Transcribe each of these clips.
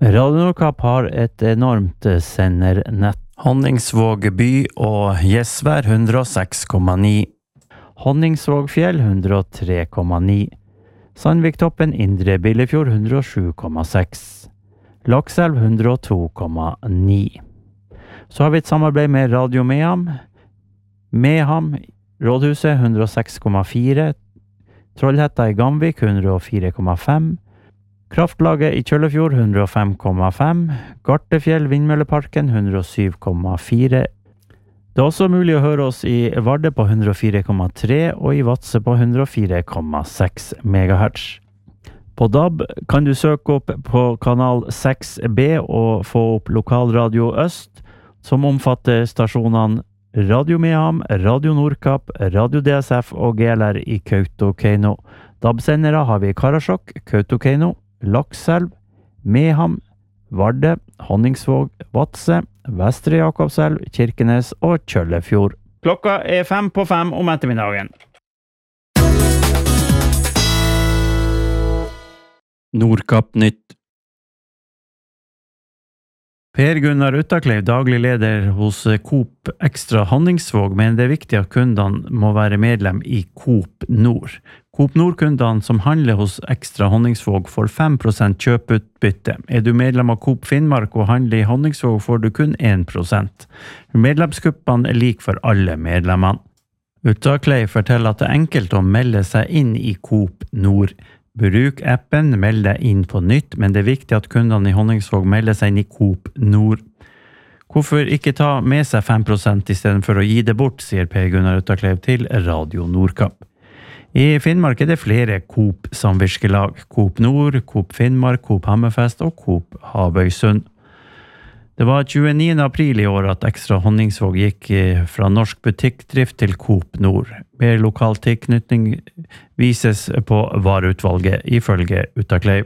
Radio Nordkapp har et enormt sendernett. Honningsvåg by og Gjesvær 106,9. Honningsvågfjell 103,9. Sandviktoppen Indre Billefjord 107,6. Lakselv 102,9. Så har vi et samarbeid med Radio Meham. Meham, Rådhuset 106,4. Trollhetta i Gamvik 104,5. Kraftlaget i Kjøllefjord 105,5. Gartefjell Vindmølleparken 107,4. Det er også mulig å høre oss i Varde på 104,3 og i Vadsø på 104,6 MHz. På DAB kan du søke opp på kanal 6B og få opp Lokalradio Øst, som omfatter stasjonene Radio Meham, Radio Nordkapp, Radio DSF og GLR i Kautokeino. DAB-sendere har vi i Karasjok, Kautokeino, Lakselv, Meham, Varde, Honningsvåg, Vadsø, Vestre Jakobselv, Kirkenes og Kjøllefjord. Klokka er 5:05 om ettermiddagen. Nordkapp nytt. Per Gunnar Uttakleiv, daglig leder hos Coop Extra Honningsvåg, mener det er viktig at kundene må være medlem i Coop Nord. Coop Nord-kundene som handler hos Extra Honningsvåg får 5% kjøpeutbytte. Er du medlem av Coop Finnmark og handler i Honningsvåg, får du kun 1%. Medlemskuppene er lik for alle medlemmene. Uttakleiv forteller at det er enkelt å melde seg inn i Coop Nord. Bruk appen, meld deg inn på nytt, men det er viktig at kundene i Honningsvåg melder seg inn i Coop Nord. Hvorfor ikke ta med seg 5% i stedet for å gi det bort, sier Per Gunnar Uttakleiv til Radio Nordkapp. I Finnmark er det flere Coop-samvirkelag. Coop Nord, Coop Finnmark, Coop Hammerfest og Coop Havøysund. Det var 29. april i år at Extra Honningsvåg gikk fra norsk butikkdrift til Coop Nord. Mer lokal tilknytning vises på vareutvalget, ifølge Uttakleiv.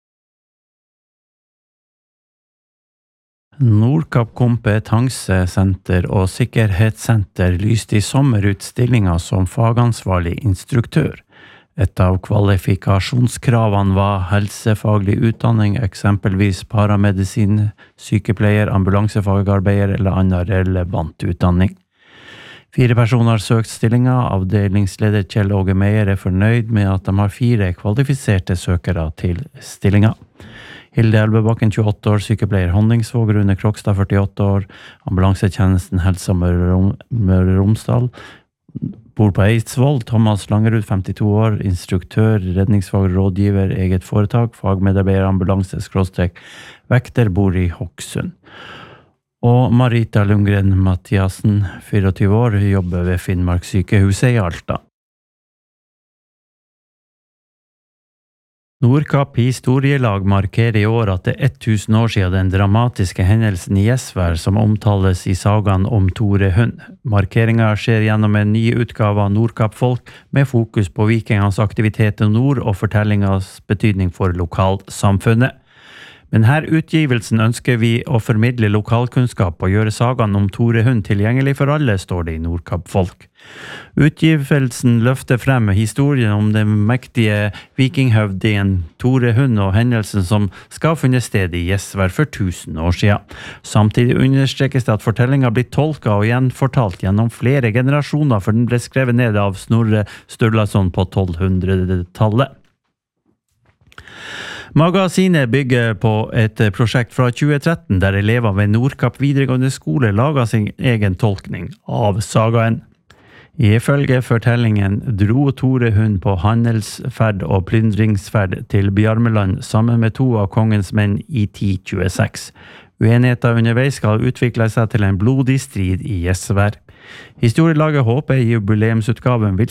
Nordkapp Kompetansesenter og Sikkerhetssenter lyste i sommer ut stillinger som fagansvarlig instruktør. Et av kvalifikasjonskravene var helsefaglig utdanning, eksempelvis paramedisin, sykepleier, ambulansefagarbeider eller annen relevant utdanning. 4 personer har søkt stillinger. Avdelingsleder Kjell Åge Meyer er fornøyd med at de har 4 kvalifiserte søkere til stillinger. Hilde Elvebakken, 28 år, sykepleier Honningsvåg, Rune Krokstad, 48 år, ambulansetjenesten Helse Møre og Romsdal, bor på Eidsvoll. Thomas Langerud, 52 år, instruktør, redningsfag, rådgiver, eget foretak, fagmedarbeider, ambulanse/vekter, bor i Hokksund. Og Marita Lundgren Mathiasen, 24 år, jobber ved Finnmark sykehuset i Alta. Nordkapp historielag markerer i år at det er 1000 år siden den dramatiske hendelsen i Gjesvær som omtales i sagaen om Tore Hund. Markeringen skjer gjennom en ny utgave av Nordkapp-folk med fokus på vikingens aktivitet i nord og fortellingens betydning for lokalsamfunnet. Men her utgivelsen ønsker vi å formidle lokalkunnskap og gjøre sagaen om Tore Hund tilgjengelig for alle, står det i Nordkapp-folk. Utgivelsen løfter frem historien om den mektige vikinghøvdingen Tore Hund og hendelsen som skal ha funnet sted i Gjesvær for 1000 år siden. Samtidig understrekes det at fortellingen blir tolket og gjenfortalt gjennom flere generasjoner, for den ble skrevet ned av Snorre Sturlason på 1200-tallet. Magasinet bygger på et prosjekt fra 2013 der elever ved Nordkapp videregående skole lager sin egen tolkning av sagaen. Ifølge fortellingen dro Tore Hund på handelsferd og plyndringsferd til Bjarmeland sammen med 2 av kongens menn i 1026. Uenigheter underveis skal utvikle seg til en blodig strid i Gjesvær. Historielaget håper jubileumsutgaven vil